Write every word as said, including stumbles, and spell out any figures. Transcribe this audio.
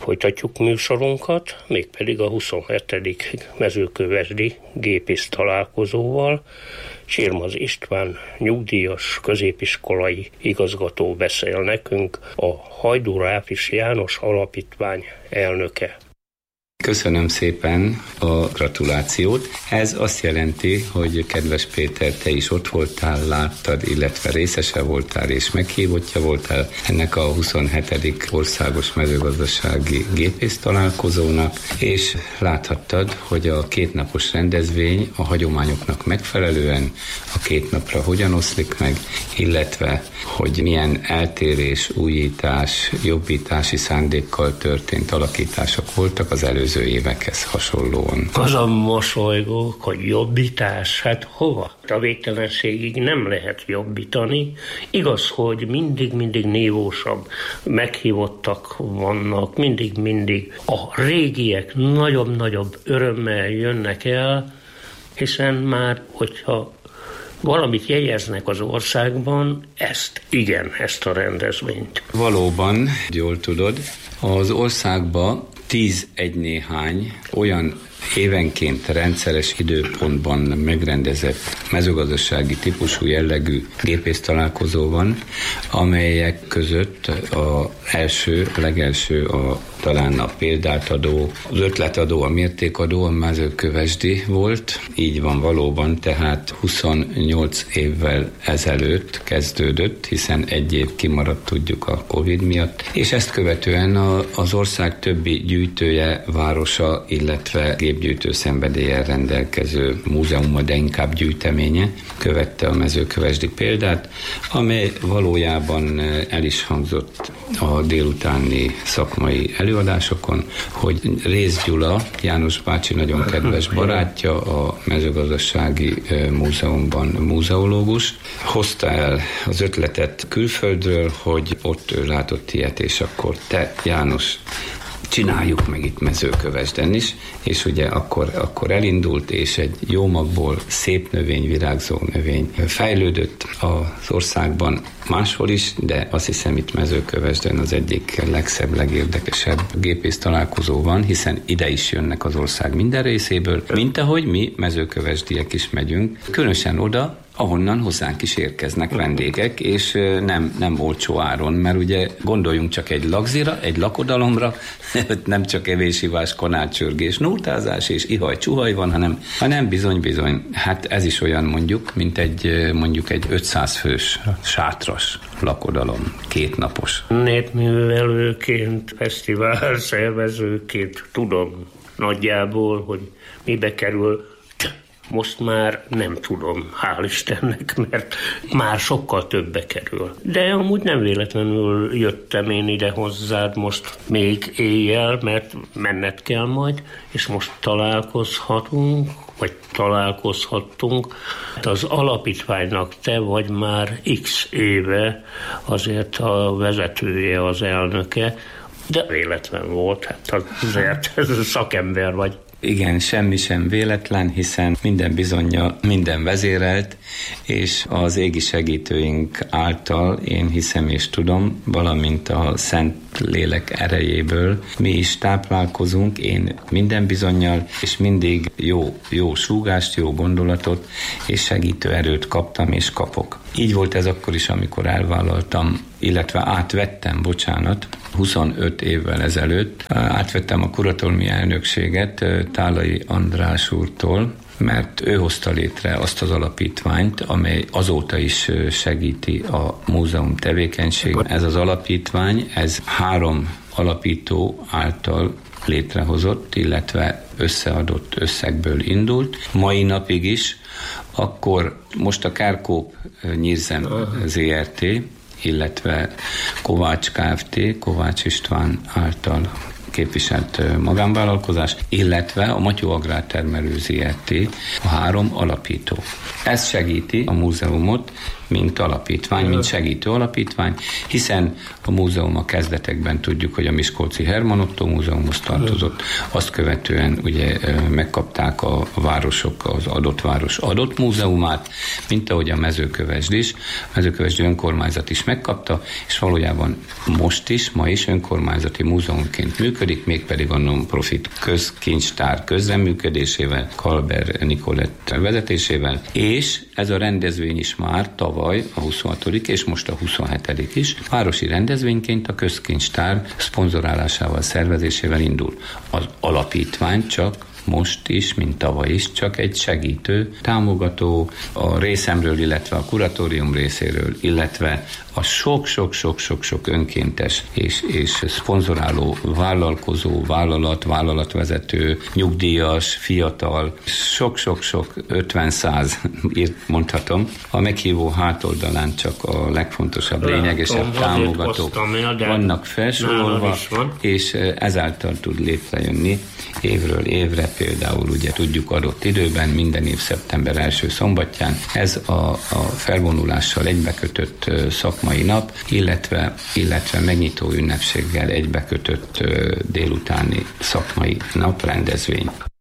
Folytatjuk műsorunkat, mégpedig a huszonhetedik mezőkövesdi gépész találkozóval. Sirmaz István, nyugdíjas középiskolai igazgató beszél nekünk, a Hajdú Ráfis János Alapítvány elnöke. Köszönöm szépen a gratulációt. Ez azt jelenti, hogy kedves Péter, te is ott voltál, láttad, illetve részese voltál és meghívottja voltál ennek a huszonhetedik országos mezőgazdasági gépész találkozónak, és láthattad, hogy a kétnapos rendezvény a hagyományoknak megfelelően a két napra hogyan oszlik meg, illetve hogy milyen eltérés, újítás, jobbítási szándékkal történt alakítások voltak az előző évekhez hasonlóan. Az a mosolygók, hogy jobbítás, hát hova? A végtelenségig nem lehet jobbítani. Igaz, hogy mindig-mindig nívósabb meghívottak vannak, mindig-mindig a régiek nagyobb-nagyobb örömmel jönnek el, hiszen már, hogyha valamit jegyeznek az országban, ezt, igen, ezt a rendezvényt. Valóban, jól tudod, az országban tíz egy néhány olyan évenként rendszeres időpontban megrendezett mezőgazdasági típusú jellegű gépész találkozó van, amelyek között az első, a legelső a talán a példátadó, az ötletadó, a mértékadó, a mezőkövesdi volt. Így van valóban, tehát huszonnyolc évvel ezelőtt kezdődött, hiszen egy év kimaradt, tudjuk, a Covid miatt, és ezt követően az ország többi gyűjtője, városa, illetve gépgyűjtő szenvedéllyel rendelkező múzeuma, de inkább gyűjteménye követte a mezőkövesdi példát, amely valójában el is hangzott a délutáni szakmai előadásokon, hogy Rész Gyula, János bácsi nagyon kedves barátja, a mezőgazdasági múzeumban múzeológus, hozta el az ötletet külföldről, hogy ott ő látott ilyet, és akkor te, János, csináljuk meg itt Mezőkövesden is, és ugye akkor, akkor elindult, és egy jó magból szép növény, virágzó növény fejlődött az országban máshol is, de azt hiszem itt Mezőkövesden az egyik legszebb, legérdekesebb gépész találkozó van, hiszen ide is jönnek az ország minden részéből, mint ahogy mi mezőkövesdiek is megyünk, különösen oda, ahonnan hozzánk is érkeznek vendégek, és nem, nem olcsó áron, mert ugye gondoljunk csak egy lagzira, egy lakodalomra, nem csak evésivás, kanácsörgés, nótázás és ihaj-csuhaj van, hanem, hanem bizony-bizony, hát ez is olyan mondjuk, mint egy mondjuk egy ötszáz fős sátras lakodalom, kétnapos. Népművelőként, fesztivál szervezőként tudom nagyjából, hogy mibe kerül. Most már nem tudom, hál' Istennek, mert már sokkal többbe kerül. De amúgy nem véletlenül jöttem én ide hozzád most még éjjel, mert menned kell majd, és most találkozhatunk, vagy találkozhattunk. Az alapítványnak te vagy már x éve azért a vezetője, az elnöke, de véletlen volt, hát azért szakember vagy. Igen, semmi sem véletlen, hiszen minden bizonnyal minden vezérelt, és az égi segítőink által én hiszem és tudom, valamint a Szent Lélek erejéből mi is táplálkozunk, én minden bizonnyal, és mindig jó, jó súgást, jó gondolatot és segítő erőt kaptam és kapok. Így volt ez akkor is, amikor elvállaltam, illetve átvettem, bocsánat, huszonöt évvel ezelőtt, átvettem a kuratóriumi elnökséget Tálai András úrtól, mert ő hozta létre azt az alapítványt, amely azóta is segíti a múzeum tevékenységét. Ez az alapítvány, ez három alapító által létrehozott, illetve összeadott összegből indult. Mai napig is, akkor most a Kárkóp Nyírzem zé er té, illetve Kovács Kft., Kovács István által képviselt magánvállalkozás, illetve a Matyó Agrártermelő zé er té, a három alapító. Ez segíti a múzeumot, mint alapítvány, mint segítő alapítvány, hiszen a múzeum a kezdetekben tudjuk, hogy a Miskolci Herman Ottó Múzeumhoz tartozott, azt követően ugye megkapták a városok, az adott város adott múzeumát, mint ahogy a Mezőkövesd is. A Mezőkövesdi önkormányzat is megkapta, és valójában most is, ma is önkormányzati múzeumként működik, mégpedig a non-profit közkincstár közreműködésével, Kalber Nikolett vezetésével, és ez a rendezvény is már tavaly a huszonhatodik és most a huszonhetedik is városi rendezvényként a közkincstár szponzorálásával, szervezésével indul. Az alapítvány csak most is, mint tavaly is, csak egy segítő, támogató a részemről, illetve a kuratórium részéről, illetve a sok-sok-sok-sok-sok önkéntes és, és szponzoráló vállalkozó, vállalat, vállalatvezető, nyugdíjas, fiatal, sok-sok-sok ötven-száz mondhatom. A meghívó hátoldalán csak a legfontosabb, lényegesebb támogatók vannak felsorolva, és ezáltal tud létrejönni évről évre, például ugye tudjuk adott időben, minden év szeptember első szombatján ez a, a felvonulással egybekötött szakmai nap, illetve, illetve megnyitó ünnepséggel egybekötött délutáni szakmai nap rendezvény.